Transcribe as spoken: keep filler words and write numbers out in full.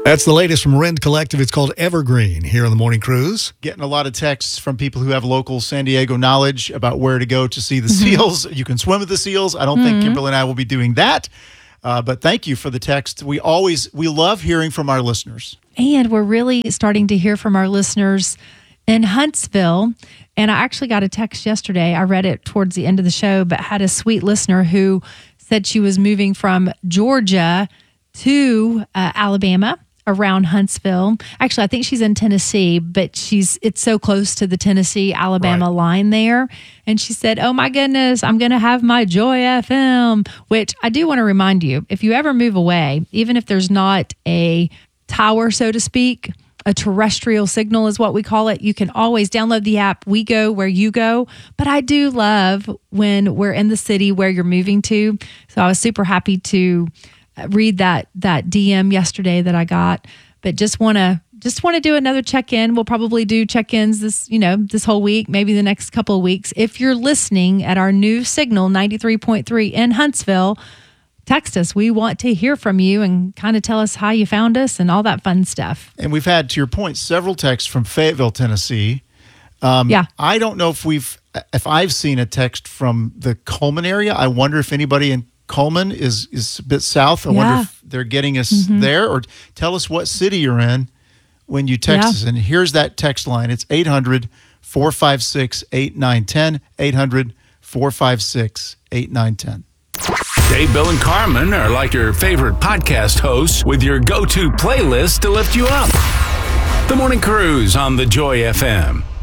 That's the latest from Rend Collective. It's called Evergreen here on the Morning Cruise. Getting a lot of texts from people who have local San Diego knowledge about where to go to see the Mm-hmm. seals. You can swim with the seals. I don't Mm-hmm. think Kimberly and I will be doing that. Uh, but thank you for the text. We always, we love hearing from our listeners. And we're really starting to hear from our listeners in Huntsville. And I actually got a text yesterday. I read it towards the end of the show, but had a sweet listener who said she was moving from Georgia to uh, Alabama around Huntsville. Actually, I think she's in Tennessee, but she's it's so close to the Tennessee-Alabama Right. line there. And she said, oh my goodness, I'm going to have my Joy F M, which I do want to remind you, if you ever move away, even if there's not a tower, so to speak, a terrestrial signal is what we call it, you can always download the app. We go where you go. But I do love when we're in the city where you're moving to. So I was super happy to read that that D M yesterday that I got, but just want to just want to do another check-in. We'll probably do check-ins this, you know, this whole week, maybe the next couple of weeks. If you're listening at our new signal ninety-three point three in Huntsville, text us. We want to hear from you and kind of tell us how you found us and all that fun stuff. And we've had, to your point, several texts from Fayetteville, Tennessee. Um, Yeah. I don't know if we've, if I've seen a text from the Coleman area. I wonder if anybody in Coleman is, is a bit south. I Yeah. wonder if they're getting us there, or tell us what city you're in when you text Yeah. us. And here's that text line. It's eight hundred, four five six, eight nine one zero, eight hundred, four five six, eight nine one zero. Dave, Bill, and Carmen are like your favorite podcast hosts with your go-to playlist to lift you up. The Morning Cruise on the Joy F M.